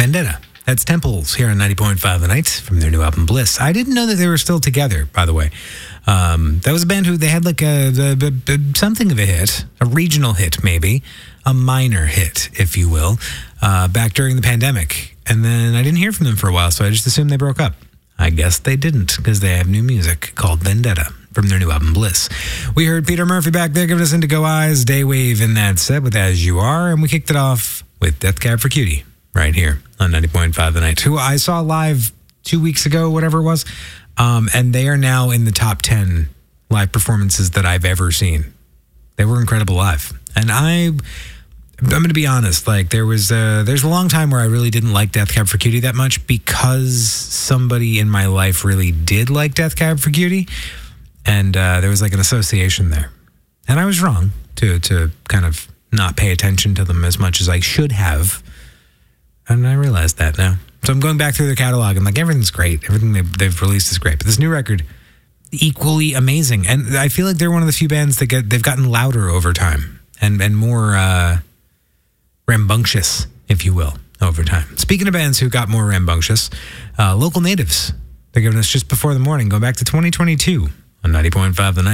Vendetta. That's Temples here on 90.5 The Night from their new album Bliss. I didn't know that they were still together, by the way. That was a band who they had like something of a hit, a regional hit maybe, a minor hit, if you will, back during the pandemic. And then I didn't hear from them for a while, so I just assumed they broke up. I guess they didn't, because they have new music called Vendetta from their new album Bliss. We heard Peter Murphy back there giving us Indigo Eyes, Daywave in that set with As You Are, and we kicked it off with Death Cab for Cutie right here on 90.5 The Night, who I saw live 2 weeks ago, whatever it was, and they are now in the top 10 live performances that I've ever seen. They were incredible live. And I'm going to be honest, like there's a long time where I really didn't like Death Cab for Cutie that much because somebody in my life really did like Death Cab for Cutie, and there was like an association there. And I was wrong to kind of not pay attention to them as much as I should have. And I realize that now. So I'm going back through their catalog and like everything's great. Everything they've released is great. But this new record, equally amazing. And I feel like they're one of the few bands that they've gotten louder over time and more rambunctious, if you will, over time. Speaking of bands who got more rambunctious, Local Natives. They're giving us Just Before the Morning, going back to 2022 on 90.5 The Night.